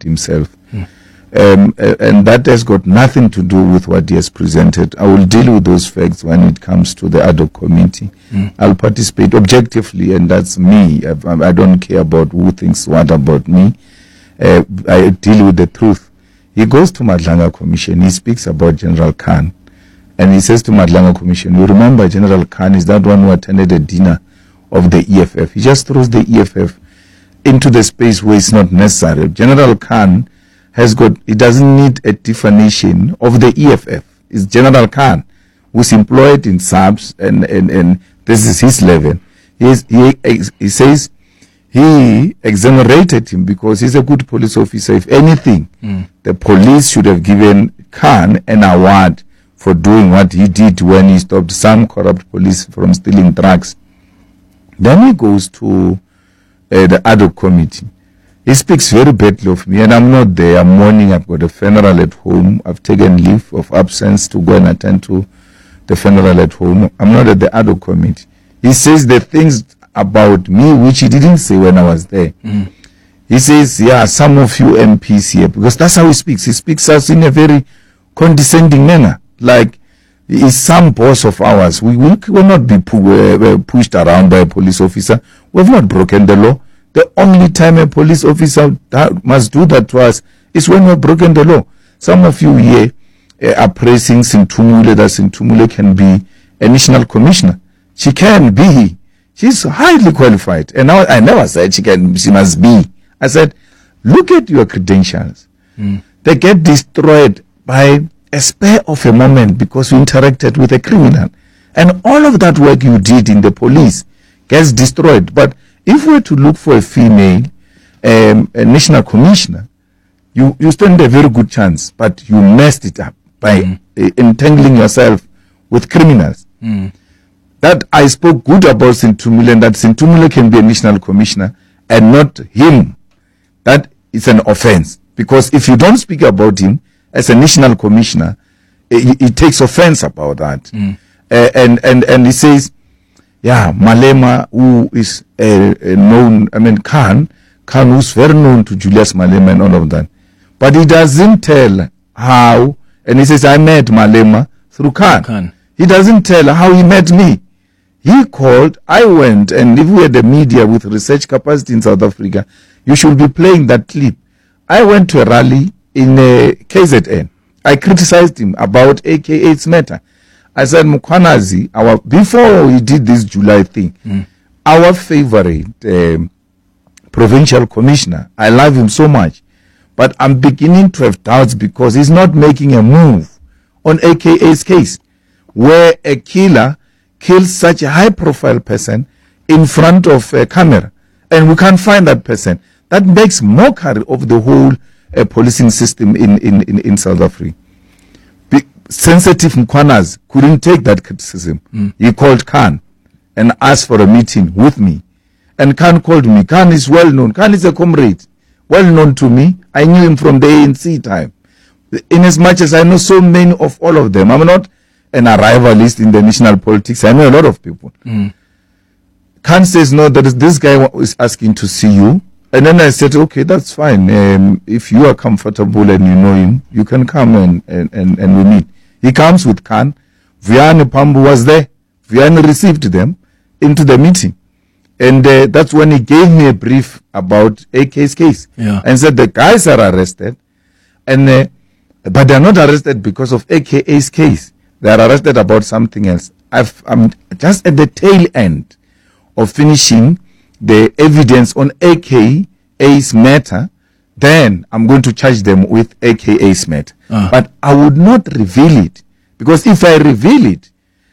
himself. And that has got nothing to do with what he has presented. I will deal with those facts when it comes to the ad hoc committee. I'll participate objectively, and that's me. I don't care about who thinks what about me. I deal with the truth. He goes to Madlanga Commission. He speaks about General Khan. And he says to Madlanga Commission, you remember General Khan is that one who attended a dinner of the EFF. He just throws the EFF into the space where it's not necessary. General Khan he doesn't need a definition of the EFF. It's General Khan who's employed in SAPS, and this is his level. He says he exonerated him because he's a good police officer. If anything, the police should have given Khan an award for doing what he did when he stopped some corrupt police from stealing drugs. Then he goes to the ad hoc committee. He speaks very badly of me, and I'm not there. I'm mourning. I've got a funeral at home. I've taken leave of absence to go and attend to the funeral at home. I'm not at the ad hoc committee. He says the things about me which he didn't say when I was there. He says, yeah, some of you MPs here, because that's how he speaks. He speaks us in a very condescending manner, like he's some boss of ours. We will not be pushed around by a police officer. We've not broken the law. The only time a police officer must do that to us is when we've broken the law. Some of you here are praising Sintumule, that Sintumule can be a national commissioner. She can be. She's highly qualified. And now I never said she must be. I said, look at your credentials. They get destroyed by a spur of a moment because you interacted with a criminal. And all of that work you did in the police gets destroyed. But if we were to look for a female a national commissioner, you stand a very good chance, but you messed it up by entangling yourself with criminals. That I spoke good about Sintumule, and that Sintumule can be a national commissioner and not him. That is an offense, because if you don't speak about him as a national commissioner, he takes offense about that. And he says, yeah, Malema, who is known, Khan who's very known to Julius Malema and all of that. But he doesn't tell how, and he says, I met Malema through Khan. He doesn't tell how he met me. He called, I went, and if we had the media with research capacity in South Africa, you should be playing that clip. I went to a rally in KZN. I criticized him about AKA's matter. I said, Mkhwanazi, before he did this July thing, our favorite provincial commissioner, I love him so much, but I'm beginning to have doubts because he's not making a move on AKA's case, where a killer kills such a high-profile person in front of a camera, and we can't find that person. That makes mockery of the whole policing system in South Africa. Sensitive Mkhwanazi couldn't take that criticism. He called Khan and asked for a meeting with me. And Khan called me. Khan is well known. Khan is a comrade, well known to me. I knew him from the ANC time. In as much as I know so many of all of them, I'm not an arrivalist in the national politics. I know a lot of people. Khan says, no, there is this guy who is asking to see you. And then I said, okay, that's fine. If you are comfortable and you know him, you can come and we meet. He comes with Khan. Vianney Pambu was there. Vianney received them into the meeting. And that's when he gave me a brief about AK's case. And said the guys are arrested, and but they're not arrested because of AKA's case. They are arrested about something else. I'm just at the tail end of finishing the evidence on AKA's matter. Then I'm going to charge them with AKA's matter. But I would not reveal it, because if I reveal it,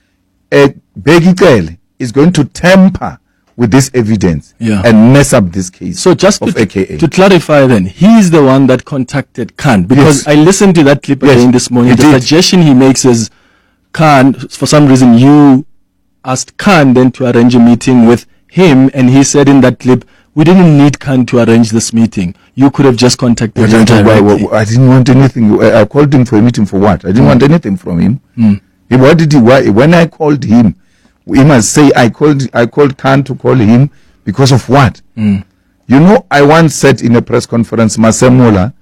Bheki is going to tamper with this evidence and mess up this case. So just of AKA. To clarify then, he is the one that contacted Khan, because I listened to that clip again this morning. The suggestion he makes is, Khan, for some reason you asked Khan then to arrange a meeting with him, and he said in that clip, we didn't need Khan to arrange this meeting. You could have just contacted him directly. I didn't want anything. I called him for a meeting for what? I didn't want anything from him. What did he? When I called him, he must say I called Khan to call him because of what? You know, I once said in a press conference, Masemola